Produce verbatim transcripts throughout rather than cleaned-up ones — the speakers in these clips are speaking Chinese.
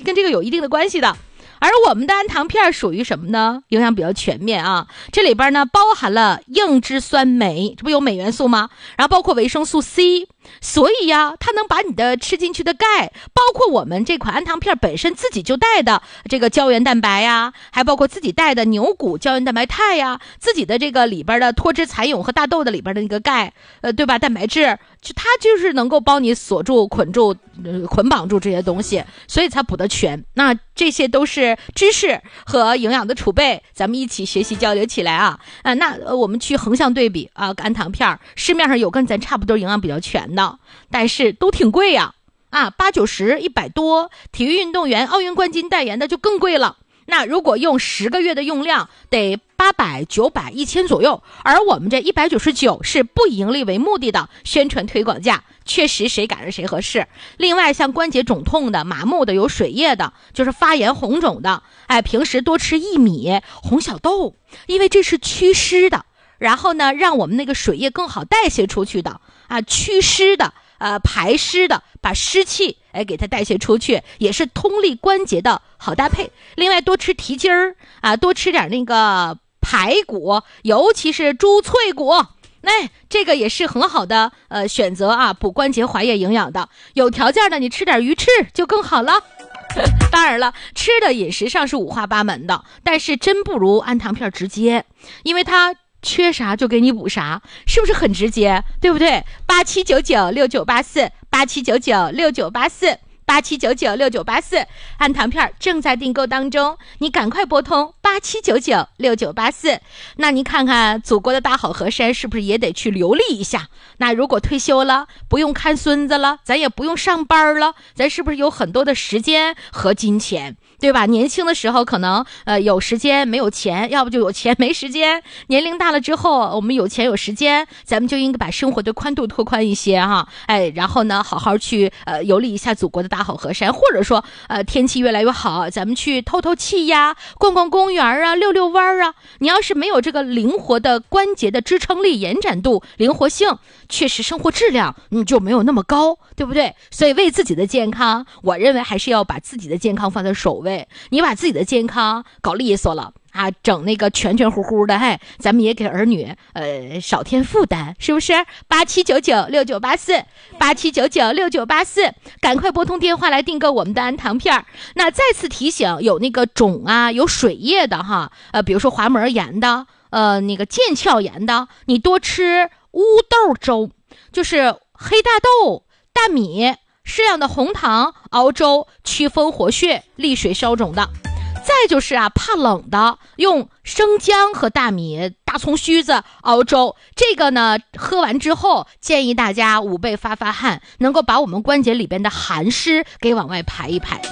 跟这个有一定的关系的。而我们的氨糖片属于什么呢？营养比较全面啊，这里边呢包含了硬脂酸酶，这不有镁元素吗？然后包括维生素 C， 所以呀，它能把你的吃进去的钙，包括我们这款氨糖片本身自己就带的这个胶原蛋白呀，还包括自己带的牛骨胶原蛋白肽呀，自己的这个里边的脱脂蚕蛹和大豆的里边的那个钙，呃，对吧？蛋白质，就它就是能够帮你锁住、捆住、呃、捆绑住这些东西，所以才补得全。那这些都是知识和营养的储备，咱们一起学习交流起来啊！啊，那、呃、我们去横向对比啊，氨糖片市面上有跟咱差不多营养比较全的，但是都挺贵呀，啊，八九十、一百多，体育运动员、奥运冠军代言的就更贵了。那如果用十个月的用量，得八百、九百、一千左右，而我们这一百九十九是不以盈利为目的的宣传推广价，确实谁赶上谁合适。另外，像关节肿痛的、麻木的、有水液的，就是发炎红肿的，哎，平时多吃薏米、红小豆，因为这是祛湿的，然后呢，让我们那个水液更好代谢出去的啊，祛湿的。呃，排湿的，把湿气哎给它代谢出去，也是通利关节的好搭配。另外，多吃蹄筋儿啊，多吃点那个排骨，尤其是猪脆骨，哎，这个也是很好的呃选择啊，补关节怀液营养的。有条件的，你吃点鱼翅就更好了。当然了，吃的饮食上是五花八门的，但是真不如氨糖片直接，因为它缺啥就给你补啥，是不是很直接？对不对？八七九九六九八四，八七九九六九八四，八七九九六九八四，氨糖片正在订购当中，你赶快拨通八七九九六九八四。那你看看祖国的大好河山是不是也得去流利一下？那如果退休了，不用看孙子了，咱也不用上班了，咱是不是有很多的时间和金钱？对吧？年轻的时候可能呃有时间没有钱，要不就有钱没时间。年龄大了之后，我们有钱有时间，咱们就应该把生活的宽度拓宽一些哈，哎，然后呢，好好去呃游历一下祖国的大好河山，或者说呃天气越来越好，咱们去透透气呀，逛逛公园啊，溜溜弯啊。你要是没有这个灵活的关节的支撑力、延展度、灵活性，确实生活质量你就没有那么高，对不对？所以为自己的健康，我认为还是要把自己的健康放在首位。你把自己的健康搞利索了啊，整那个全全乎乎的，嘿，咱们也给儿女呃少添负担，是不是？八七九九六九八四，八七九九六九八四，赶快拨通电话来订购我们的氨糖片。那再次提醒，有那个肿啊，有水液的哈，呃，比如说滑膜炎的，呃，那个腱鞘炎的，你多吃乌豆粥，就是黑大豆、大米。适量的红糖熬粥，祛风活血，利水消肿的。再就是啊，怕冷的，用生姜和大米、大葱须子熬粥。这个呢，喝完之后，建议大家捂背发发汗，能够把我们关节里边的寒湿给往外排一排。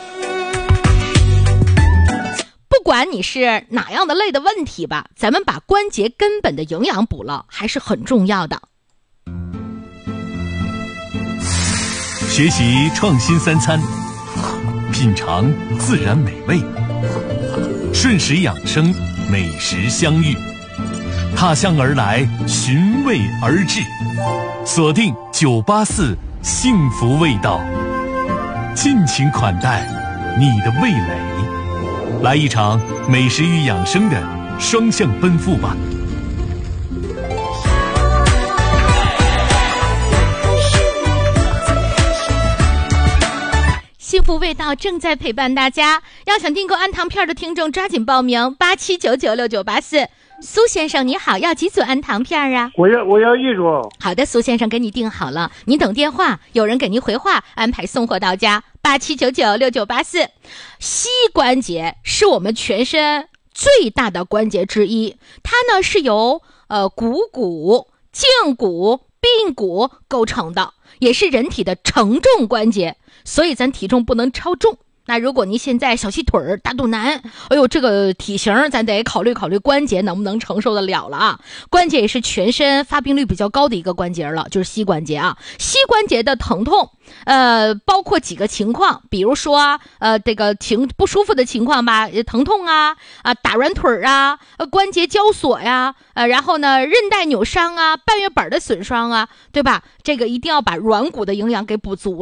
不管你是哪样的类的问题吧，咱们把关节根本的营养补了，还是很重要的。 学习创新三餐，品尝自然美味，顺时养生，美食相遇，踏香而来，寻味而至，锁定九八四幸福味道，尽情款待你的味蕾，来一场美食与养生的双向奔赴吧。 幸福味道正在陪伴大家，要想订购氨糖片的听众抓紧报名，八七九九六九八四。苏先生你好，要几组氨糖片啊？ 我要我要一组。 好的，苏先生给你订好了，您等电话，有人给您回话，安排送货到家。八七九九六九八四。膝关节是我们全身最大的关节之一，它呢是由呃股骨、胫骨、髌骨构成的，也是人体的承重关节，所以咱体重不能超重。那如果您现在小细腿儿、大肚腩，哎呦，这个体型咱得考虑考虑关节能不能承受得了了啊！关节也是全身发病率比较高的一个关节了，就是膝关节啊。膝关节的疼痛，呃，包括几个情况，比如说呃，这个情不舒服的情况吧，疼痛啊啊，打软腿啊，呃，关节交锁呀，呃，然后呢，韧带扭伤啊，半月板的损伤啊，对吧？这个一定要把软骨的营养给补足了。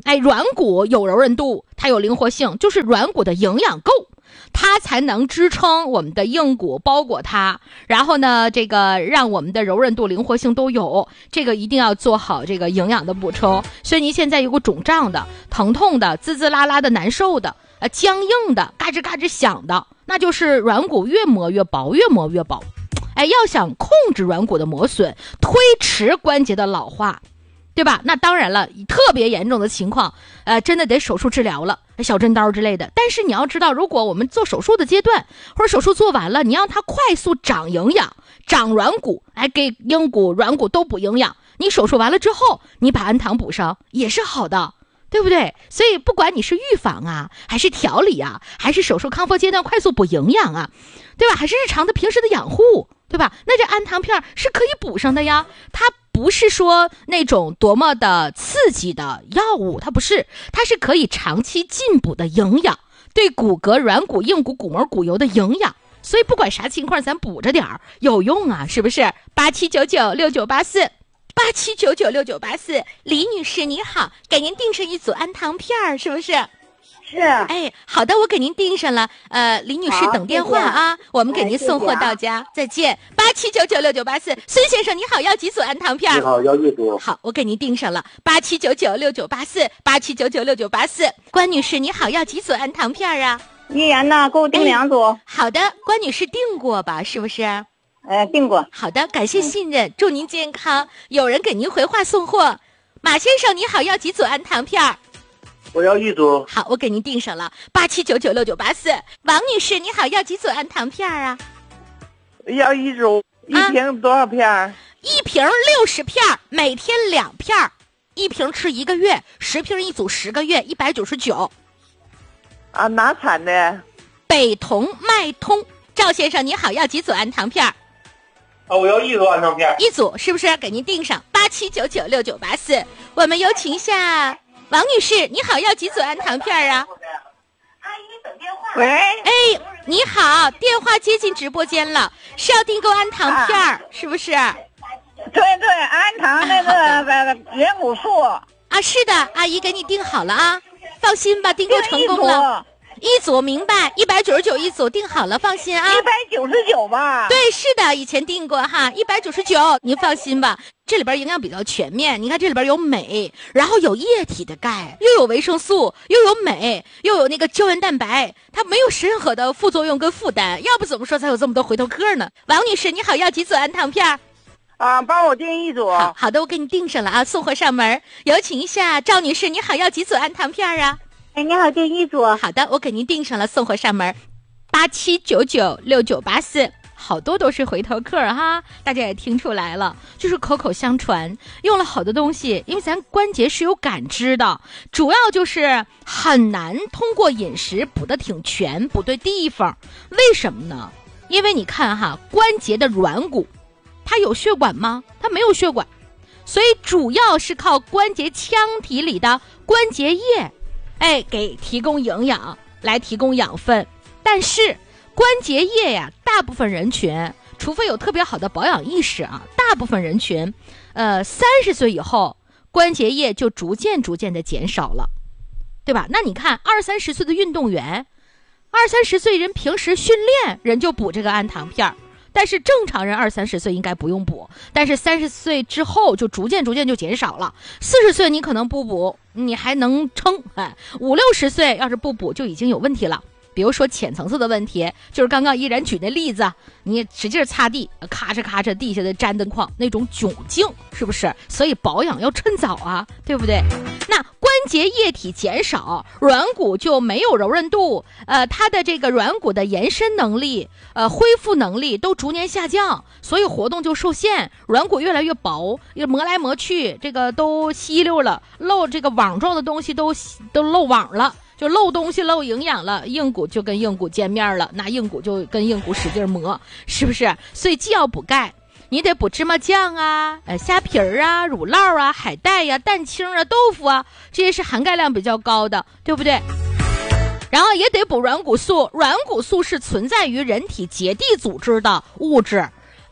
哎，软骨有柔韧度，它有灵活性，就是软骨的营养够，它才能支撑我们的硬骨包裹它，然后呢，这个让我们的柔韧度、灵活性都有。这个一定要做好这个营养的补充。所以您现在有个肿胀的、疼痛的、滋滋啦啦的、难受的、呃僵硬的、嘎吱嘎吱响的，那就是软骨越磨越薄，越磨越薄。哎，要想控制软骨的磨损，推迟关节的老化，对吧？那当然了，特别严重的情况，呃，真的得手术治疗了，小针刀之类的。但是你要知道，如果我们做手术的阶段，或者手术做完了，你让它快速长营养、长软骨，哎，给硬骨、软骨都补营养，你手术完了之后，你把氨糖补上也是好的，对不对？所以不管你是预防啊，还是调理啊，还是手术康复阶段快速补营养啊，对吧？还是日常的平时的养护，对吧？那这氨糖片是可以补上的呀，它不是说那种多么的刺激的药物，它不是，它是可以长期进补的营养，对骨骼、软骨、硬骨、骨膜、骨油的营养。所以不管啥情况，咱补着点儿有用啊，是不是？八七九九六九八四，八七九九六九八四，李女士你好，给您订上一组氨糖片，是不是？ 是。 哎，好的，我给您订上了。呃，李女士等电话啊，我们给您送货到家。哎啊、再见。八七九九六九八四，孙先生你好，要几组氨糖片？ 你好，要一组。 好，我给您订上了。八七九九六九八四，八七九九六九八四。关女士你好，要几组氨糖片啊？ 一元呢，给我订两组、哎。 好的，关女士订过吧？是不是？ 呃，订过。 好的，感谢信任，嗯、祝您健康。有人给您回话送货。马先生你好，要几组氨糖片？ 我要一组。 好，我给您订上了。八七九九六九八四。王女士你好，要几组氨糖片啊？ 要一组。一瓶多少片、啊、 一瓶六十片，每天两片，一瓶吃一个月，十瓶一组十个月，一百九十九。 啊，哪产的？ 北同麦通。赵先生你好，要几组氨糖片？ 啊，我要一组氨糖片。 一组是不是？给您订上。八七九九六九八四。我们有请一下王女士，你好，要几组氨糖片啊？ 阿姨等电话。喂， 哎，你好，电话接进直播间了，是要订购氨糖片、啊、是不是？ 对对，氨糖那个元骨素啊，是的，阿姨给你订好了啊，放心吧，订购成功了。一组明白，一百九十九一组订好了，放心啊。 一百九十九吧？ 对，是的，以前订过哈，一百九十九，您放心吧。这里边营养比较全面，你看这里边有镁，然后有液体的钙，又有维生素，又有镁，又有那个胶原蛋白，它没有任何的副作用跟负担，要不怎么说才有这么多回头客呢？王女士你好，要几组氨糖片？ 啊，帮我订一组。 好好的，我给你订上了啊，送货上门。有请一下赵女士，你好，要几组氨糖片啊？ 哎，你好，订一组。 好的，我给您订上了，送货上门。八七九九六九八四，好多都是回头客哈，大家也听出来了，就是口口相传，用了好多东西，因为咱关节是有感知的，主要就是很难通过饮食补得挺全，补对地方。为什么呢？因为你看哈，关节的软骨，它有血管吗？它没有血管，所以主要是靠关节腔体里的关节液。哎，给提供营养，来提供养分。但是关节液呀，大部分人群，除非有特别好的保养意识啊，大部分人群，呃，三十岁以后，关节液就逐渐逐渐的减少了，对吧？那你看二三十岁的运动员，二三十岁人平时训练人就补这个氨糖片，但是正常人二三十岁应该不用补，但是三十岁之后就逐渐逐渐就减少了。四十岁你可能不补，你还能撑，哎，五六十岁要是不补就已经有问题了。比如说浅层次的问题，就是刚刚依然举那例子，你使劲擦地，咔哧咔哧地下的粘的框那种窘境，是不是？所以保养要趁早啊，对不对？那关节液体减少，软骨就没有柔韧度，呃，它的这个软骨的延伸能力、呃恢复能力都逐年下降，所以活动就受限，软骨越来越薄，磨来磨去，这个都稀溜了，漏这个网状的东西都都漏网了。就漏东西漏营养了，硬骨就跟硬骨见面了，那硬骨就跟硬骨使劲磨，是不是？所以既要补钙，你得补芝麻酱啊、呃虾皮儿啊、乳酪啊、海带呀、啊、蛋清啊、豆腐啊，这些是含钙量比较高的，对不对？然后也得补软骨素，软骨素是存在于人体结缔组织的物质。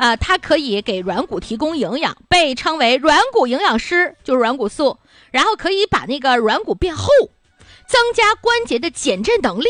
呃，它可以给软骨提供营养，被称为软骨营养师，就是软骨素，然后可以把那个软骨变厚，增加关节的减震能力，